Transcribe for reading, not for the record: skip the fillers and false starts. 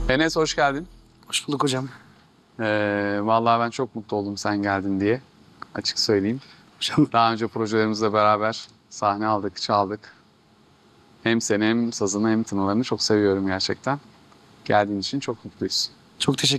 Enes hoş geldin. Hoş bulduk hocam. Vallahi ben çok mutlu oldum sen geldin diye. Açık söyleyeyim. Hocam Daha önce projelerimizle beraber sahne aldık, çaldık. Hem seni hem sazını hem tınılarını çok seviyorum gerçekten. Geldiğin için çok mutluyuz. çok teşekkür